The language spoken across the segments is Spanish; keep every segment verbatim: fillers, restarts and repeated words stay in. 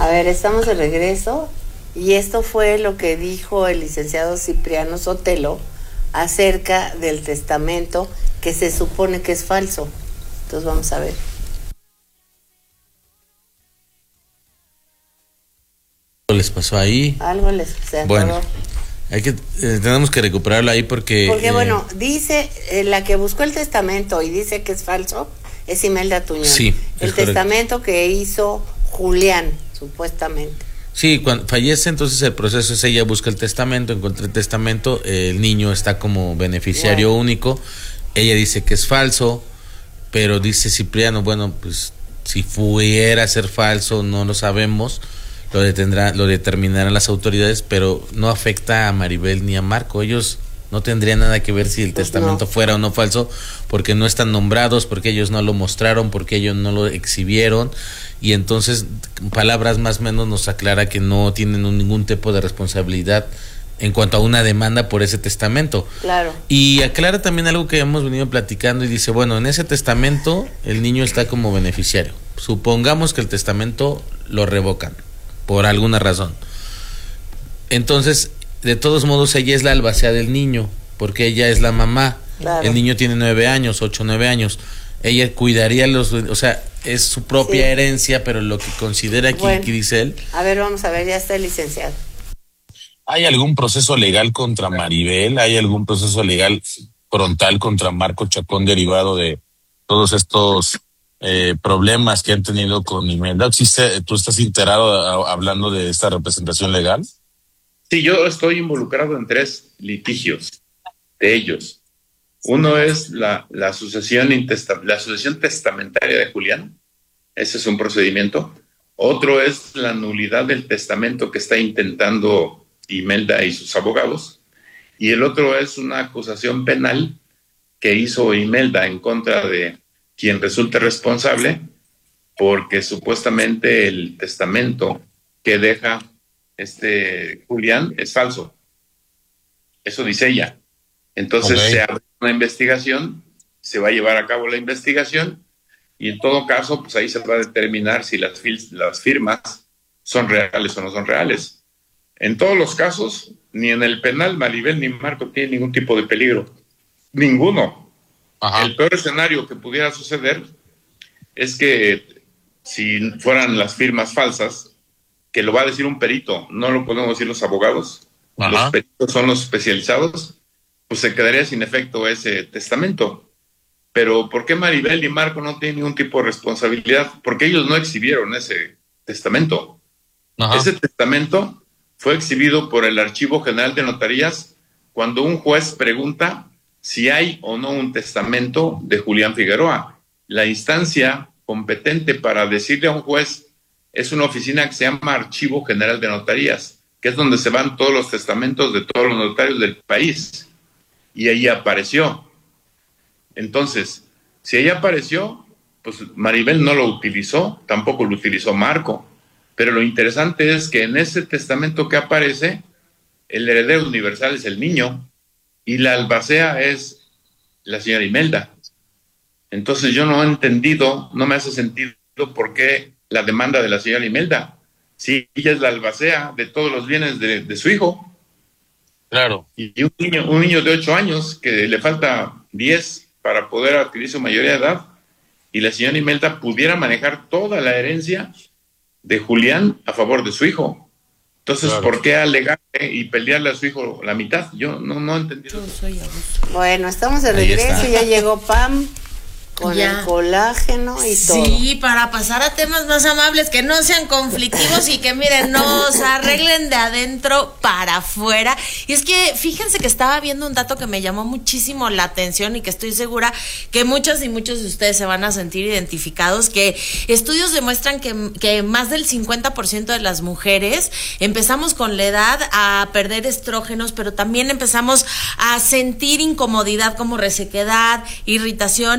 ver, estamos de regreso y esto fue lo que dijo el licenciado Cipriano Sotelo acerca del testamento que se supone que es falso. Entonces vamos a ver. ¿Algo les pasó ahí? Algo les se Bueno, hay que, eh, tenemos que recuperarlo ahí porque... Porque eh, bueno, dice, eh, la que buscó el testamento y dice que es falso, es Imelda Tuñón. Sí, el correcto. testamento que hizo Julián, supuestamente. Sí, cuando fallece, entonces el proceso es ella busca el testamento, encuentra el testamento, eh, el niño está como beneficiario Bueno. único, ella dice que es falso, pero dice Cipriano, bueno, pues si pudiera ser falso, no lo sabemos, lo detendrá, lo determinarán las autoridades, pero no afecta a Maribel ni a Marco, ellos no tendrían nada que ver si el Pues testamento no. fuera o no falso, porque no están nombrados, porque ellos no lo mostraron, porque ellos no lo exhibieron, y entonces palabras más o menos nos aclara que no tienen un, ningún tipo de responsabilidad en cuanto a una demanda por ese testamento. Claro. Y aclara también algo que hemos venido platicando y dice, bueno, en ese testamento el niño está como beneficiario. Supongamos que el testamento lo revocan por alguna razón. Entonces, de todos modos, ella es la albacea del niño, porque ella es la mamá. Claro. El niño tiene nueve años, ocho, nueve años. Ella cuidaría los, o sea, es su propia Sí. herencia, pero lo que considera aquí, Bueno. que dice él. A ver, vamos a ver, ya está el licenciado. ¿Hay algún proceso legal contra Maribel? ¿Hay algún proceso legal frontal contra Marco Chacón derivado de todos estos eh, problemas que han tenido con Imelda? ¿Existe, ¿Tú estás enterado a, hablando de esta representación legal? Sí, yo estoy involucrado en tres litigios de ellos. Uno es la, la, sucesión intesta, la sucesión testamentaria de Julián. Ese es un procedimiento. Otro es la nulidad del testamento que está intentando Imelda y sus abogados. Y el otro es una acusación penal que hizo Imelda en contra de quien resulte responsable, porque supuestamente el testamento que deja este Julián es falso. Eso dice ella. Entonces Okay. se abre una investigación, se va a llevar a cabo la investigación y en todo caso, pues ahí se va a determinar si las, fil- las firmas son reales o no son reales. En todos los casos, ni en el penal Maribel ni Marco tienen ningún tipo de peligro. Ninguno. Ajá. El peor escenario que pudiera suceder es que si fueran las firmas falsas, que lo va a decir un perito, no lo podemos decir los abogados, Ajá. los peritos son los especializados, pues se quedaría sin efecto ese testamento. Pero ¿por qué Maribel y Marco no tienen ningún tipo de responsabilidad? Porque ellos no exhibieron ese testamento. Ajá. Ese testamento fue exhibido por el Archivo General de Notarías cuando un juez pregunta si hay o no un testamento de Julián Figueroa. La instancia competente para decirle a un juez es una oficina que se llama Archivo General de Notarías, que es donde se van todos los testamentos de todos los notarios del país. Y ahí apareció. Entonces, si ella apareció, pues Maribel no lo utilizó, tampoco lo utilizó Marco. Pero lo interesante es que en ese testamento que aparece, el heredero universal es el niño y la albacea es la señora Imelda. Entonces yo no he entendido, no me hace sentido por qué la demanda de la señora Imelda, si ella es la albacea de todos los bienes de, de su hijo. Claro. Y un niño, un niño de ocho años que le falta diez para poder adquirir su mayoría de edad, y la señora Imelda pudiera manejar toda la herencia de Julián a favor de su hijo. Entonces, Claro. ¿por qué alegarle y pelearle a su hijo la mitad? Yo no, no he entendido. Bueno, estamos de Ahí regreso, está. ya llegó Pam con Ya. el colágeno y todo. Sí, para pasar a temas más amables, que no sean conflictivos y que miren, nos arreglen de adentro para afuera. Y es que fíjense que estaba viendo un dato que me llamó muchísimo la atención y que estoy segura que muchos y muchos de ustedes se van a sentir identificados, que estudios demuestran que, que más del cincuenta por ciento de las mujeres empezamos con la edad a perder estrógenos, pero también empezamos a sentir incomodidad como resequedad, irritación y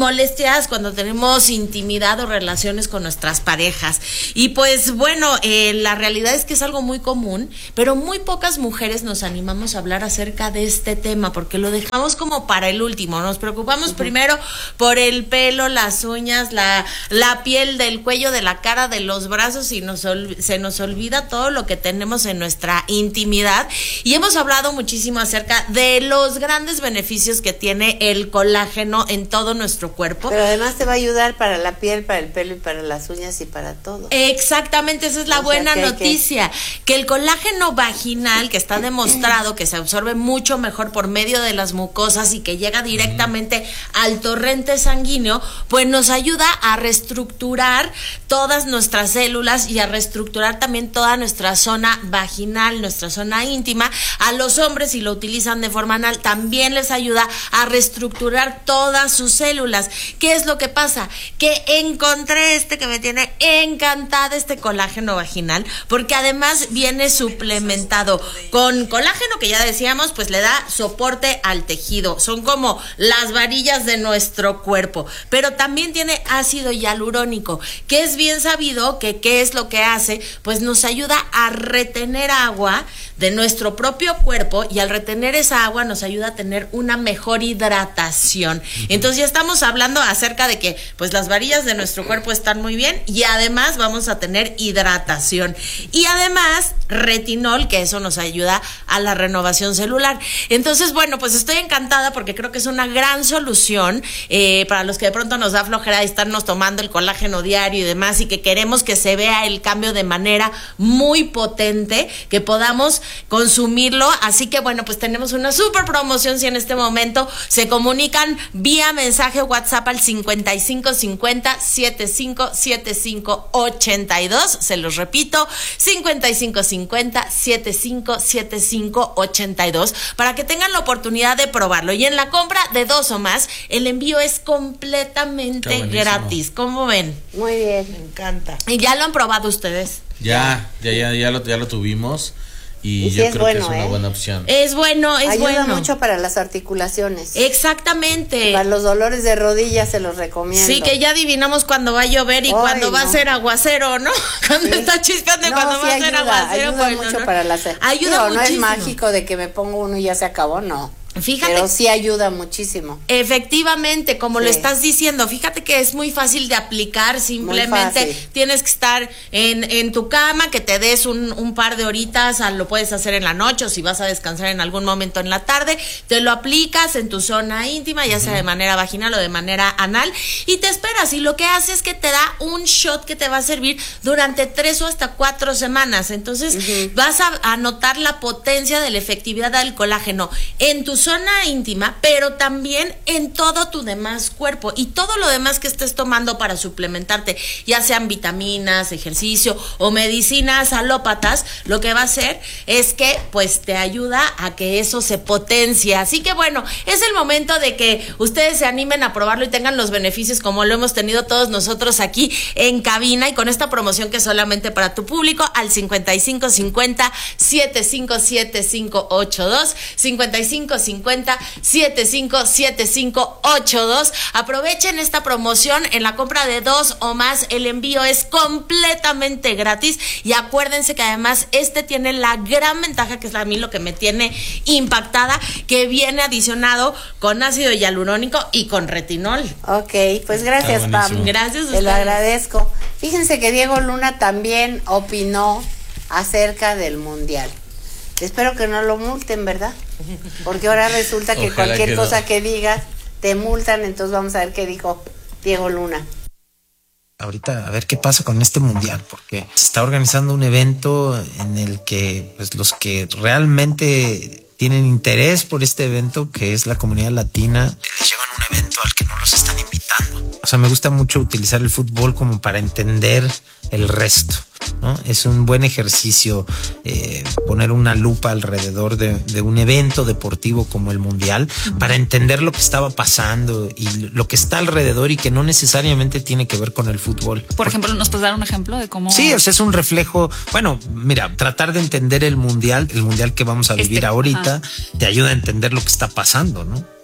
molestias cuando tenemos intimidad o relaciones con nuestras parejas. Y pues bueno, eh, la realidad es que es algo muy común, pero muy pocas mujeres nos animamos a hablar acerca de este tema porque lo dejamos como para el último. Nos preocupamos uh-huh. primero por el pelo, las uñas, la, la piel del cuello, de la cara, de los brazos, y nos ol- se nos olvida todo lo que tenemos en nuestra intimidad. Y hemos hablado muchísimo acerca de los grandes beneficios que tiene el colágeno en todo nuestro cuerpo. Pero además te va a ayudar para la piel, para el pelo y para las uñas y para todo. Exactamente, esa es la o buena sea, que noticia, que... que el colágeno vaginal, que está demostrado que se absorbe mucho mejor por medio de las mucosas y que llega directamente al torrente sanguíneo, pues nos ayuda a reestructurar todas nuestras células y a reestructurar también toda nuestra zona vaginal, nuestra zona íntima. A los hombres, si lo utilizan de forma anal, también les ayuda a reestructurar todas sus células. ¿Qué es lo que pasa? Que encontré este que me tiene encantada, este colágeno vaginal, porque además viene suplementado con colágeno, que ya decíamos, pues le da soporte al tejido. Son como las varillas de nuestro cuerpo, pero también tiene ácido hialurónico, que es bien sabido que qué es lo que hace, pues nos ayuda a retener agua de nuestro propio cuerpo, y al retener esa agua nos ayuda a tener una mejor hidratación. Entonces ya estamos hablando acerca de que pues las varillas de nuestro cuerpo están muy bien, y además vamos a tener hidratación, y además retinol, que eso nos ayuda a la renovación celular. Entonces, bueno, pues estoy encantada porque creo que es una gran solución eh, para los que de pronto nos da flojera de estarnos tomando el colágeno diario y demás, y que queremos que se vea el cambio de manera muy potente, que podamos consumirlo. Así que bueno, pues tenemos una súper promoción si en este momento se comunican vía mensaje WhatsApp al cincuenta y cinco cincuenta setenta y cinco setenta y cinco ochenta y dos. Se los repito, cincuenta y cinco cincuenta setenta y cinco setenta y cinco ochenta y dos, para que tengan la oportunidad de probarlo. Y en la compra de dos o más, el envío es completamente gratis. ¿Cómo ven? Muy bien. Me encanta. ¿Y ya lo han probado ustedes? Ya, ya, ya, ya lo, ya lo tuvimos. Y, Y sí yo es creo bueno, que es una ¿eh? buena opción. Es bueno, es Ayuda bueno. mucho para las articulaciones. Exactamente. Para los dolores de rodillas se los recomiendo. Sí, que ya adivinamos cuando va a llover y Ay, cuando va no. a ser aguacero, ¿no? Cuando Sí. está chispeando y No, cuando sí va a ser ayuda, aguacero. ayuda pues, mucho ¿no? para las... Ayuda Digo, no es muchísimo. mágico de que me pongo uno y ya se acabó, no. Fíjate. Pero sí ayuda muchísimo. Efectivamente, como Sí. lo estás diciendo, fíjate que es muy fácil de aplicar, simplemente fácil. tienes que estar en, en tu cama, que te des un, un par de horitas, a- lo puedes hacer en la noche o si vas a descansar en algún momento en la tarde, te lo aplicas en tu zona íntima, ya sea de manera vaginal o de manera anal, y te esperas, y lo que hace es que te da un shot que te va a servir durante tres o hasta cuatro semanas. Entonces Ujú. vas a, a notar la potencia de la efectividad del colágeno en tu zona íntima, pero también en todo tu demás cuerpo, y todo lo demás que estés tomando para suplementarte, ya sean vitaminas, ejercicio o medicinas alópatas, lo que va a hacer es que pues te ayuda a que eso se potencie. Así que bueno, es el momento de que ustedes se animen a probarlo y tengan los beneficios como lo hemos tenido todos nosotros aquí en cabina, y con esta promoción que es solamente para tu público, al cincuenta y cinco cincuenta setenta y cinco setenta y cinco ochenta y dos, cincuenta y cinco cincuenta setenta y cinco setenta y cinco ochenta y dos. Aprovechen esta promoción. En la compra de dos o más, el envío es completamente gratis, y acuérdense que además este tiene la gran ventaja, que es a mí lo que me tiene impactada, que viene adicionado con ácido hialurónico y con retinol. Ok, pues gracias, Está buenísimo. Pam. Gracias a Te lo ustedes. agradezco. Fíjense que Diego Luna también opinó acerca del Mundial. Espero que no lo multen, ¿verdad? Porque ahora resulta que Ojalá cualquier que no. cosa que digas te multan, entonces vamos a ver qué dijo Diego Luna. Ahorita a ver qué pasa con este mundial, porque se está organizando un evento en el que pues los que realmente tienen interés por este evento, que es la comunidad latina, les llevan un evento al que no los están invitando. O sea, me gusta mucho utilizar el fútbol como para entender el resto, ¿no? Es un buen ejercicio eh, poner una lupa alrededor de, de un evento deportivo como el Mundial para entender lo que estaba pasando y lo que está alrededor, y que no necesariamente tiene que ver con el fútbol. Por ejemplo, ¿nos puedes dar un ejemplo de cómo? Sí, o sea, es un reflejo. Bueno, mira, tratar de entender el Mundial, el Mundial que vamos a vivir Este, ahorita, te ayuda a entender lo que está pasando, ¿no?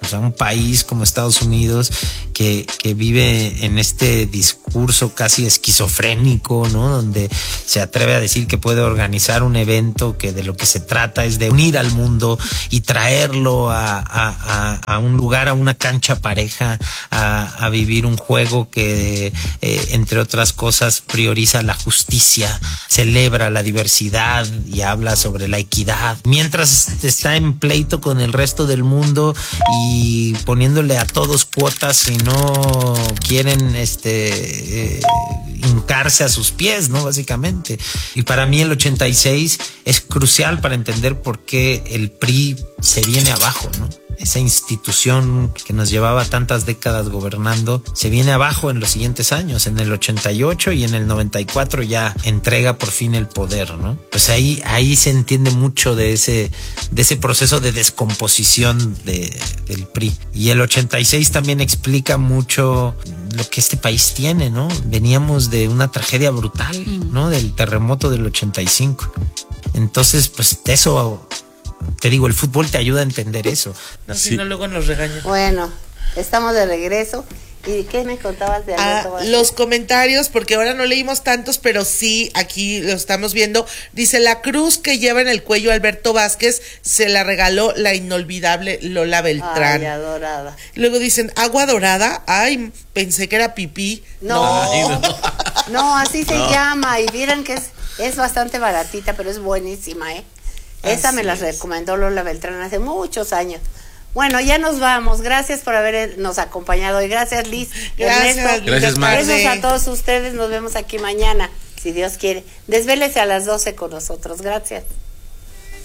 O sea, un país como Estados Unidos que, que vive en este discurso casi esquizofrénico, ¿no? Donde se atreve a decir que puede organizar un evento que de lo que se trata es de unir al mundo y traerlo a, a, a, a un lugar, a una cancha pareja, a, a vivir un juego que, eh, entre otras cosas, prioriza la justicia, celebra la diversidad y habla sobre la equidad, mientras está en pleito con el resto del mundo y poniéndole a todos cuotas si no quieren este eh, hincarse a sus pies, ¿no? Básicamente. Y para mí el ochenta y seis es crucial para entender por qué el P R I se viene abajo, ¿no? Esa institución que nos llevaba tantas décadas gobernando se viene abajo en los siguientes años. En el ochenta y ocho y en el noventa y cuatro ya entrega por fin el poder, ¿no? Pues ahí, ahí se entiende mucho de ese, de ese proceso de descomposición de, del P R I. Y el ochenta y seis también explica mucho lo que este país tiene, ¿no? Veníamos de una tragedia brutal, ¿no? Del terremoto del ochenta y cinco. Entonces, pues eso... Te digo, el fútbol te ayuda a entender eso. No, Sí. si no, luego nos regañan. Bueno, estamos de regreso. ¿Y qué me contabas de Alberto Ah, Vázquez? los comentarios, porque ahora no leímos tantos, pero sí, aquí lo estamos viendo. Dice, la cruz que lleva en el cuello Alberto Vázquez se la regaló la inolvidable Lola Beltrán. Ay, adorada. Luego dicen, agua dorada. Ay, pensé que era pipí. No, Ay, no. no, así se No. llama. Y vieran que es, es bastante baratita, pero es buenísima, ¿eh? Esa Así me la es. recomendó Lola Beltrán hace muchos años. Bueno, ya nos vamos. Gracias por habernos acompañado. Y gracias, Liz. Gracias, Ernesto. Gracias, Mar. Besos a todos ustedes. Nos vemos aquí mañana, si Dios quiere. Desvélese a las doce con nosotros. Gracias.